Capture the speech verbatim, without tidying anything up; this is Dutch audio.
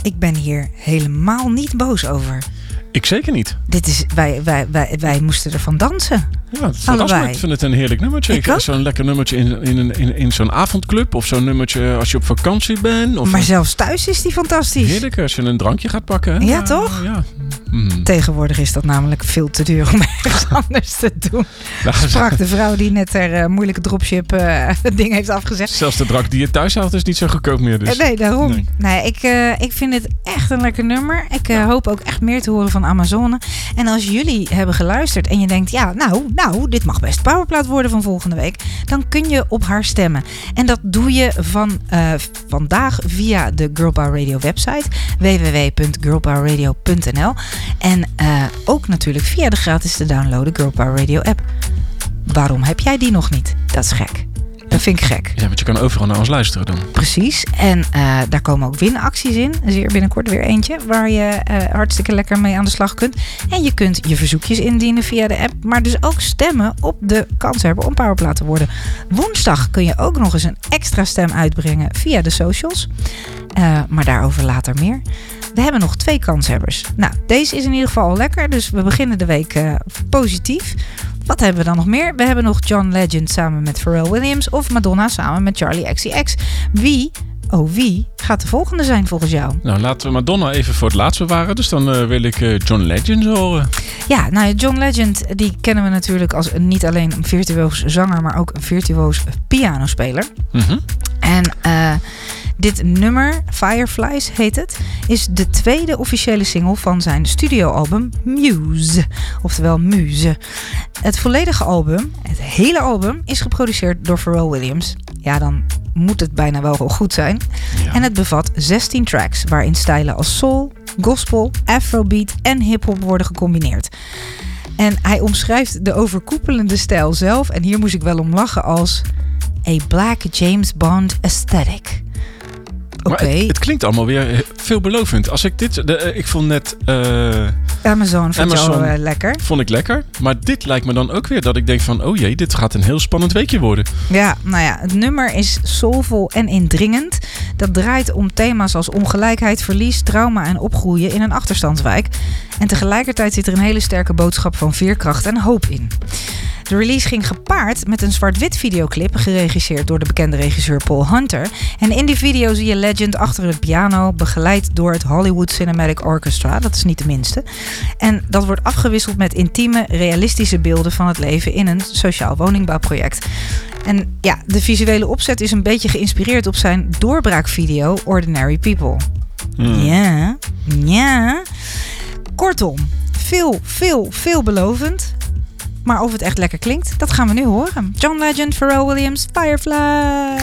Ik ben hier helemaal niet boos over. Ik zeker niet. Dit is, wij, wij, wij, wij moesten ervan dansen. Ja, het verrast me. Ik vind het een heerlijk nummertje. Ik ook. Zo'n lekker nummertje in, in, in, in zo'n avondclub. Of zo'n nummertje als je op vakantie bent. Of maar een... zelfs thuis is die fantastisch. Heerlijk als je een drankje gaat pakken. Hè? Ja, uh, toch? Ja. Mm. Tegenwoordig is dat namelijk veel te duur om ergens anders te doen. Sprak de vrouw die net haar uh, moeilijke dropship uh, ding heeft afgezet. Zelfs de drank die je thuis haalt is niet zo goedkoop meer. Dus. Nee, daarom. Nee. Nee, ik, uh, ik vind het echt een lekker nummer. Ik uh, hoop ook echt meer te horen van Amazone. En als jullie hebben geluisterd en je denkt... ja, nou, nou, dit mag best powerplaat worden van volgende week... dan kun je op haar stemmen. En dat doe je van uh, vandaag via de Girl Power Radio website... w w w punt girl power radio punt n l. En uh, ook natuurlijk via de gratis te downloaden Girl Power Radio app. Waarom heb jij die nog niet? Dat is gek. Dat vind ik gek. Ja, want je kan overal naar ons luisteren dan. Precies. En uh, daar komen ook winacties in. Zeer binnenkort weer eentje waar je uh, hartstikke lekker mee aan de slag kunt. En je kunt je verzoekjes indienen via de app. Maar dus ook stemmen op de kanshebber om powerplaat te worden. Woensdag kun je ook nog eens een extra stem uitbrengen via de socials. Uh, maar daarover later meer. We hebben nog twee kanshebbers. Nou, deze is in ieder geval al lekker. Dus we beginnen de week uh, positief. Wat hebben we dan nog meer? We hebben nog John Legend samen met Pharrell Williams. Of Madonna samen met Charlie X C X. Wie, oh wie, gaat de volgende zijn volgens jou? Nou, laten we Madonna even voor het laatst bewaren. Dus dan uh, wil ik uh, John Legend horen. Ja, nou John Legend, die kennen we natuurlijk als niet alleen een virtuoos zanger... maar ook een virtuoos pianospeler. Mm-hmm. En... Uh, Dit nummer, Fireflies heet het, is de tweede officiële single van zijn studioalbum Muse. Oftewel Muze. Het volledige album, het hele album, is geproduceerd door Pharrell Williams. Ja, dan moet het bijna wel goed zijn. Ja. En het bevat zestien tracks, waarin stijlen als soul, gospel, afrobeat en hiphop worden gecombineerd. En hij omschrijft de overkoepelende stijl zelf, en hier moest ik wel om lachen, als a black James Bond aesthetic. Maar het, het klinkt allemaal weer veelbelovend. Als ik dit, de, ik vond net uh, Amazon vond Amazon jou uh, lekker. Vond ik lekker. Maar dit lijkt me dan ook weer dat ik denk van, oh jee, dit gaat een heel spannend weekje worden. Ja, nou ja, het nummer is soulvol en indringend. Dat draait om thema's als ongelijkheid, verlies, trauma en opgroeien in een achterstandswijk. En tegelijkertijd zit er een hele sterke boodschap van veerkracht en hoop in. De release ging gepaard met een zwart-wit videoclip, geregisseerd door de bekende regisseur Paul Hunter. En in die video zie je Legend achter het piano, begeleid door het Hollywood Cinematic Orchestra. Dat is niet de minste. En dat wordt afgewisseld met intieme, realistische beelden van het leven in een sociaal woningbouwproject. En ja, de visuele opzet is een beetje geïnspireerd op zijn doorbraakvideo Ordinary People. Hmm. Ja, ja. Kortom, veel, veel, veelbelovend. Maar of het echt lekker klinkt, dat gaan we nu horen. John Legend, Pharrell Williams, Firefly.